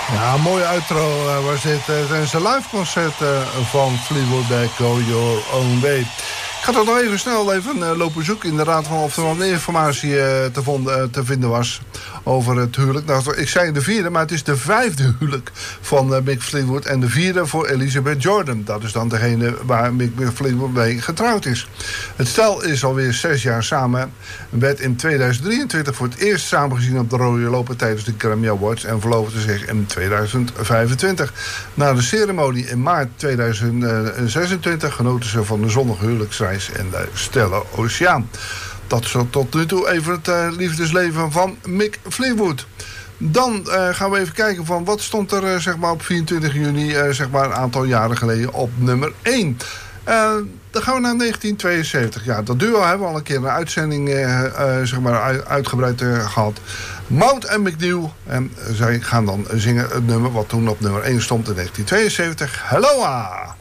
Ja, een mooie outro was dit tijdens een live concert van Fleetwood Mac, Go Your Own Way. Ik ga toch nog even snel lopen zoeken inderdaad van of er wat meer informatie te vinden was over het huwelijk. Nou, ik zei de vierde, maar het is de vijfde huwelijk van Mick Fleetwood en de vierde voor Elizabeth Jordan. Dat is dan degene waar Mick Fleetwood mee getrouwd is. Het stel is alweer 6 jaar samen. Werd in 2023 voor het eerst samengezien op de rode loper tijdens de Grammy Awards en verloofde zich in 2025. Na de ceremonie in maart 2026 genoten ze van de zonnige huwelijksreis en de stille oceaan. Dat is tot nu toe even het liefdesleven van Mick Fleetwood. Dan gaan we even kijken van wat stond er op 24 juni een aantal jaren geleden op nummer 1. Dan gaan we naar 1972. Ja, dat duo hebben we al een keer een uitzending uitgebreid gehad. Mount en McNeil. En zij gaan dan zingen het nummer wat toen op nummer 1 stond in 1972. Hello!